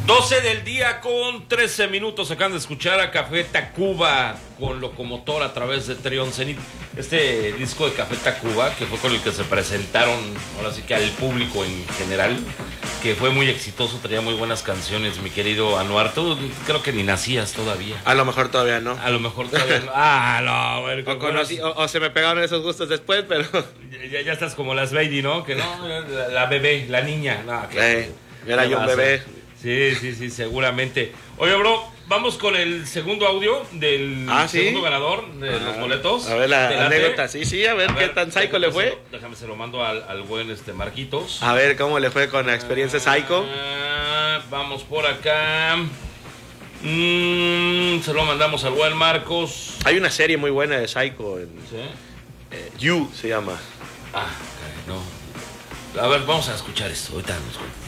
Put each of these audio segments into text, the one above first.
12 del día con 13 minutos. Acaban de escuchar a Café Tacuba con Locomotor a través de Trion Zenit. Este disco de Café Tacuba, que fue con el que se presentaron, ahora sí que al público en general, que fue muy exitoso, traía muy buenas canciones, mi querido Anuar. Tú creo que ni nacías todavía. A lo mejor todavía no. A lo mejor todavía no. Ah, no, bueno, o se me pegaron esos gustos después, pero... Ya estás como las Lady, ¿no? Que no, la bebé, la niña. No, era yo un bebé. Sí, seguramente. Oye, bro, vamos con el segundo audio del segundo ganador de los boletos. A ver la anécdota, sí, a ver qué tan psycho le fue. Déjame, se lo mando al buen Marquitos. A ver cómo le fue con la experiencia psycho. Vamos por acá. Se lo mandamos al buen Marcos. Hay una serie muy buena de psycho. ¿Sí? You se llama. No. A ver, vamos a escuchar esto. Ahorita nos escuchamos.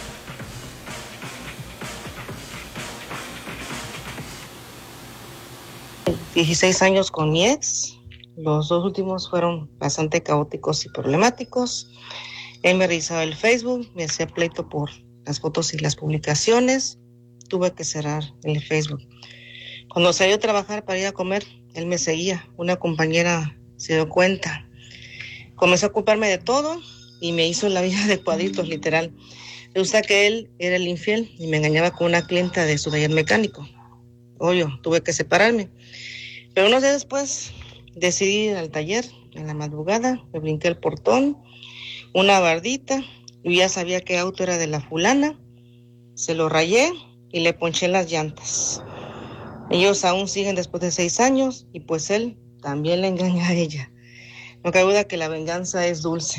16 años con mi ex. Los dos últimos fueron bastante caóticos y problemáticos. Él me revisaba el Facebook, me hacía pleito por las fotos y las publicaciones. Tuve que cerrar el Facebook. Cuando salió a trabajar para ir a comer, él me seguía. Una compañera se dio cuenta. Comenzó a ocuparme de todo y me hizo la vida de cuadritos, literal. Resulta que él era el infiel y me engañaba con una clienta de su taller mecánico. Obvio, tuve que separarme. Pero unos días después decidí ir al taller en la madrugada, me brinqué el portón, una bardita, yo ya sabía qué auto era de la fulana, se lo rayé y le ponché las llantas. Ellos aún siguen después de 6 años y pues él también le engaña a ella. No cabe duda que la venganza es dulce.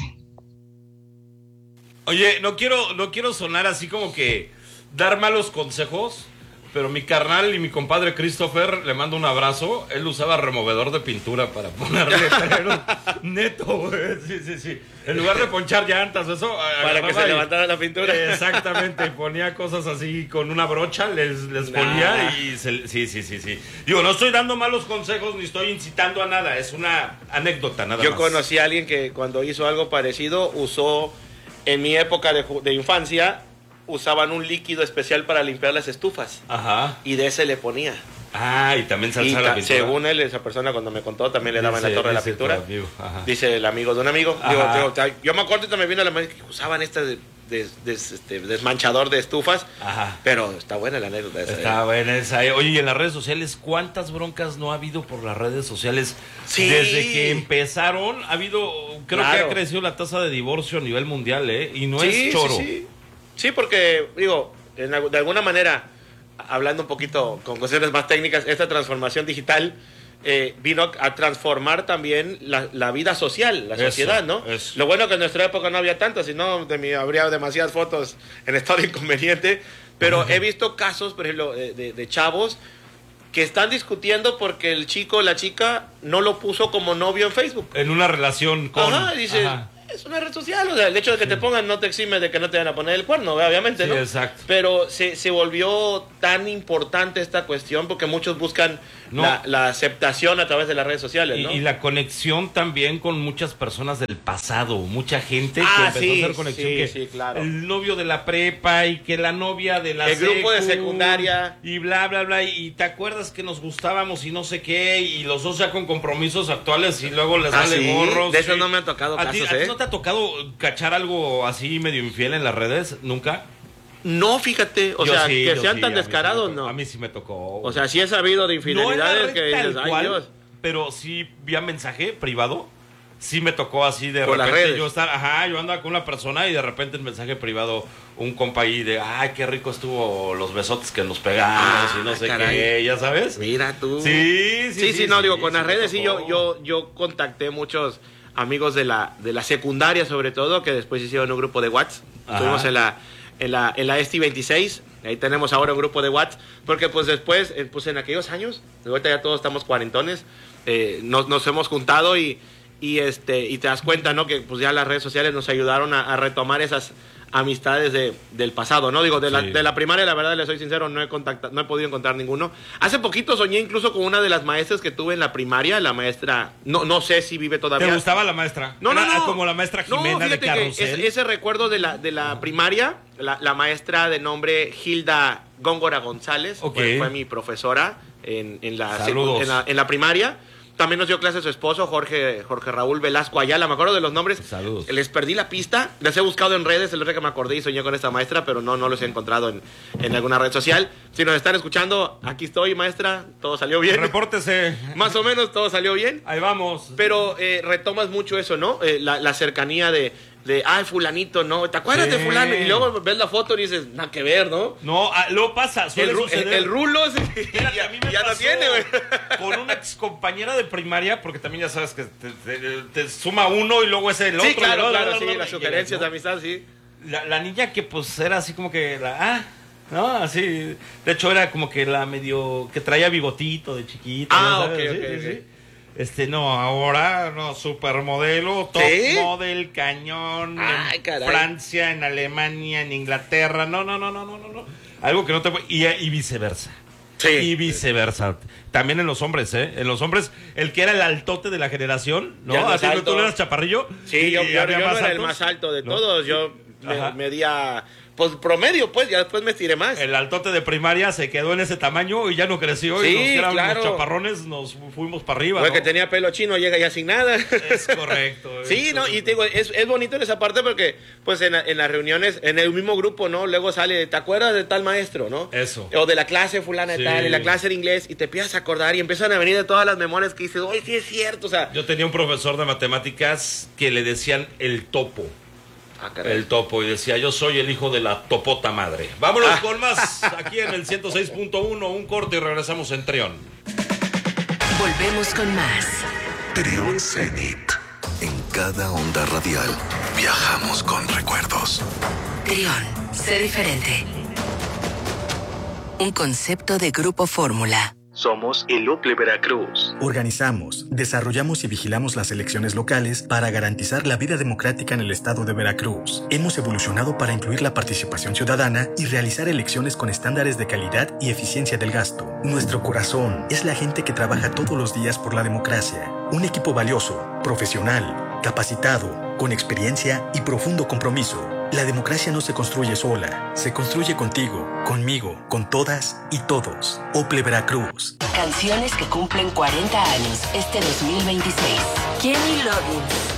Oye, no quiero sonar así como que dar malos consejos, pero mi carnal y mi compadre Christopher, le mando un abrazo. Él usaba removedor de pintura para ponerle letreros. Neto, güey. Sí. En lugar de ponchar llantas, eso. Para que se levantara la pintura. Exactamente. Ponía cosas así con una brocha, les ponía y sí. Digo, no estoy dando malos consejos ni estoy incitando a nada. Es una anécdota, nada más. Yo conocí a alguien que cuando hizo algo parecido usó, en mi época de infancia, usaban un líquido especial para limpiar las estufas. Ajá. Y de ese le ponía. Y también salsa la pintura. Según él, esa persona cuando me contó, también le daban la torre de la pintura. Dice el amigo de un amigo. Digo, yo me acuerdo y también vino la que usaban desmanchador de estufas. Ajá. Pero está buena la anécdota esa. Está buena esa. Oye, y en las redes sociales, ¿cuántas broncas no ha habido por las redes sociales? Sí. Desde que empezaron, ha habido, creo que ha crecido la tasa de divorcio a nivel mundial, y no es choro. Sí, porque, digo, de alguna manera, hablando un poquito con cuestiones más técnicas, esta transformación digital vino a transformar también la vida social, la sociedad, ¿no? Eso. Lo bueno que en nuestra época no había tanto, si no habría demasiadas fotos en estado inconveniente, pero he visto casos, por ejemplo, de chavos que están discutiendo porque el chico o la chica no lo puso como novio en Facebook. En una relación con... Dice... Es una red social, o sea, el hecho de que te pongan no te exime de que no te van a poner el cuerno, obviamente, ¿no? Sí, exacto. Pero se volvió tan importante esta cuestión porque muchos buscan la aceptación a través de las redes sociales, ¿no? Y la conexión también con muchas personas del pasado, mucha gente que empezó a hacer conexión. Sí, claro. El novio de la prepa y que la novia de la el grupo de secundaria. Y bla, bla, bla. Y te acuerdas que nos gustábamos y no sé qué, y los dos ya con compromisos actuales y luego les vale gorros. De eso no me han tocado casos, ¿A ti no te ha tocado cachar algo así medio infiel en las redes? ¿Nunca? No, fíjate, que sean tan descarados, no. A mí sí me tocó. O sea, sí he sabido de infidelidades que dices, ay Dios. Pero sí vía mensaje privado. Sí me tocó así de por repente yo andaba con una persona y de repente en mensaje privado un compa ahí de, qué rico estuvo los besotes que nos pegamos y no sé qué, ya sabes. Mira tú. Sí, con las redes sí yo contacté muchos amigos de la secundaria sobre todo, que después hicieron un grupo de WhatsApp. Estuvimos en la ESTI 26, ahí tenemos ahora un grupo de WhatsApp, porque pues después, pues en aquellos años, ahorita ya todos estamos cuarentones, nos hemos juntado y te das cuenta, ¿no? Que pues ya las redes sociales nos ayudaron a retomar esas amistades del pasado, ¿no? Digo, de la primaria, la verdad, le soy sincero, no he podido encontrar ninguno. Hace poquito soñé incluso con una de las maestras que tuve en la primaria, la maestra, no sé si vive todavía. ¿Te gustaba la maestra? No. Como la maestra Jimena de Carrusel. Ese recuerdo de la primaria, la maestra de nombre Hilda Góngora González, fue mi profesora en la primaria. También nos dio clase su esposo, Jorge Raúl Velasco Ayala. Me acuerdo de los nombres. Saludos. Les perdí la pista. Les he buscado en redes. El otro día que me acordé y soñé con esta maestra, pero no los he encontrado en alguna red social. Si nos están escuchando, aquí estoy, maestra. Todo salió bien. Repórtese. Más o menos todo salió bien. Ahí vamos. Pero retomas mucho eso, ¿no? La cercanía de ay, fulanito, ¿no? ¿Te acuerdas de fulano? Y luego ves la foto y dices, nada que ver, ¿no? No, luego pasa. El rulo Espérate, a mí me ya pasó no tiene, güey. Con una ex compañera de primaria, porque también ya sabes que te suma uno y luego es el otro. Sí, claro, sí, las sugerencias de amistad, sí. La niña que pues era así como que ¿no? Así. De hecho era como que la medio que traía bigotito de chiquita. Ok. Ahora, supermodelo, top model, cañón, en caray. Francia, en Alemania, en Inglaterra, no. Algo que no te... Y viceversa. Sí. Y viceversa. También en los hombres, ¿eh? En los hombres, el que era el altote de la generación, ¿no? Así que tú eras chaparrillo. Sí, yo no era el más alto de todos, yo medía... Pues promedio, pues, ya después me estiré más. El altote de primaria se quedó en ese tamaño y ya no creció. Sí, y los que eran claro. los chaparrones nos fuimos para arriba. Porque tenía pelo chino, llega ya sin nada. Es correcto. Sí, ¿no? Y te digo, es bonito en esa parte porque, pues, en las reuniones, en el mismo grupo, ¿no? Luego sale, ¿te acuerdas de tal maestro, no? Eso. O de la clase fulana de tal, y la clase de inglés, y te empiezas a acordar y empiezan a venir de todas las memorias que dices, oye, sí es cierto, o sea. Yo tenía un profesor de matemáticas que le decían el topo. El topo, y decía, yo soy el hijo de la topota madre. Vámonos con más aquí en el 106.1, un corte y regresamos en Trión. Volvemos con más. Trión Zenit. En cada onda radial viajamos con recuerdos. Trión, sé diferente. Un concepto de Grupo Fórmula. Somos el UPLE Veracruz. Organizamos, desarrollamos y vigilamos las elecciones locales para garantizar la vida democrática en el estado de Veracruz. Hemos evolucionado para incluir la participación ciudadana y realizar elecciones con estándares de calidad y eficiencia del gasto. Nuestro corazón es la gente que trabaja todos los días por la democracia. Un equipo valioso, profesional, capacitado, con experiencia y profundo compromiso. La democracia no se construye sola, se construye contigo, conmigo, con todas y todos. OPLE Veracruz. Canciones que cumplen 40 años este 2026. Kenny Loggins.